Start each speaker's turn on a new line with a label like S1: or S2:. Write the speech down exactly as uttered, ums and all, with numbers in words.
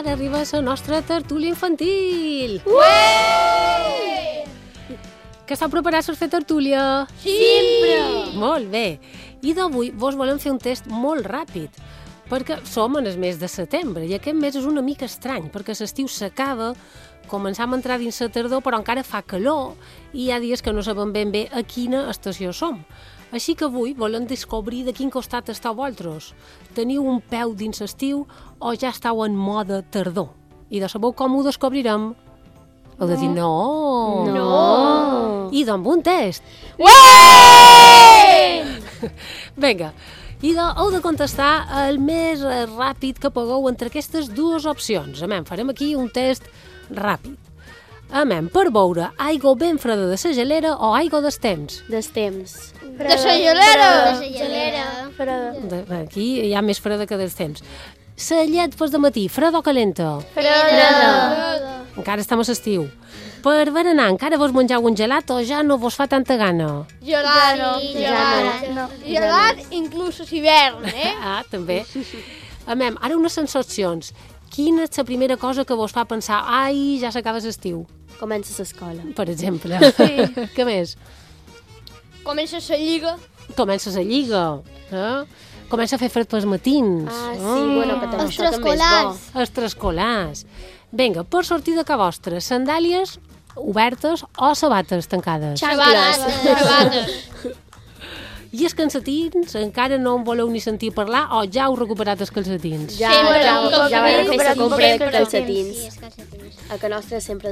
S1: ara arriba la nostra tertúlia infantil.
S2: Ué!
S1: Que esteu preparats per fer tertúlia?
S2: Sempre!
S1: Molt bé. I d'avui vos volem fer un test molt ràpid, perquè som en el mes de setembre i aquest mes és una mica estrany, perquè l'estiu s'acaba, començam a entrar dins la tardor, però encara fa calor i hi ha dies que no sabem ben bé a quina estació som. Així que avui volem descobrir de quin costat esteu vosaltres. Teniu un peu dins l'estiu o ja esteu en moda tardor? I de sabeu com ho descobrirem? Heu de dir no.
S2: No.
S1: I doncs un test.
S2: Ué!
S1: Vinga, i de, heu de contestar el més ràpid que pugueu entre aquestes dues opcions. Amem, farem aquí un test ràpid. Amem, per beure, aigua ben freda de la gelera o aigua dels temps?
S3: Des temps.
S2: De la gelera!
S4: De la gelera.
S1: De, aquí hi ha més freda que dels temps. La llet fos de matí, freda o calenta?
S2: Freda!
S1: Encara estem a l'estiu. Per berenar, encara vos mengeu un gelat o ja no vos fa tanta gana?
S2: Gelat!
S4: Sí,
S2: Gelat!
S4: ja no.
S2: Gelat inclús a l'hivern, eh?
S1: Ah, també. Amem, ara unes sensacions. Quina és la primera cosa que vos fa pensar ai, ja s'acaba l'estiu?
S3: Comences l'escola.
S1: Per exemple. Sí. Què més?
S2: Comença la lliga.
S1: Comença la lliga. Eh? Comença a fer fred pels matins.
S3: Ah, sí, bueno, que també,
S4: Els
S3: això també és bo.
S4: trascolars.
S1: Extraescolars. Vinga, per sortir de casa vostra, sandàlies obertes o sabates tancades?
S2: Sabates! Sabates!
S1: I els calcetins encara no en voleu ni sentir parlar o ja heu recuperat els calcetins?
S3: Ja,
S2: Sempre,
S3: ja,
S2: calcetins,
S3: ja vam fer la compra de
S2: sempre.
S3: calcetins.
S4: Sí, és calcetins.
S3: A que nostre sempre